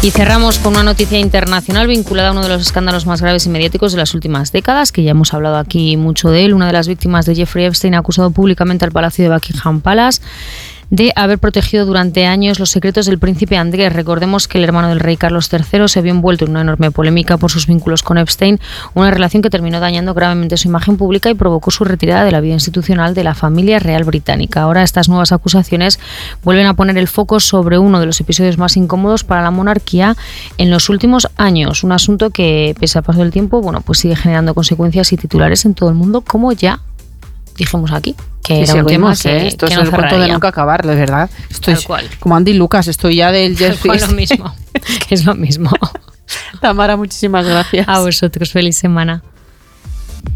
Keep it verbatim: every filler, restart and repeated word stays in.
Y cerramos con una noticia internacional vinculada a uno de los escándalos más graves y mediáticos de las últimas décadas, que ya hemos hablado aquí mucho de él. Una de las víctimas de Jeffrey Epstein ha acusado públicamente al Palacio de Buckingham Palace de haber protegido durante años los secretos del príncipe Andrés. Recordemos que el hermano del rey Carlos tercero se vio envuelto en una enorme polémica por sus vínculos con Epstein, una relación que terminó dañando gravemente su imagen pública y provocó su retirada de la vida institucional de la familia real británica. Ahora estas nuevas acusaciones vuelven a poner el foco sobre uno de los episodios más incómodos para la monarquía en los últimos años, un asunto que, pese al paso del tiempo, bueno, pues sigue generando consecuencias y titulares en todo el mundo, como ya dijimos aquí. Que sí, era un tema que, ¿eh? Esto que es no el cuento de nunca acabar, de verdad. Estoy Tal cual. como Andy Lucas, estoy ya del Jeffrey. Es lo mismo, es lo mismo. Tamara, muchísimas gracias. A vosotros, feliz semana.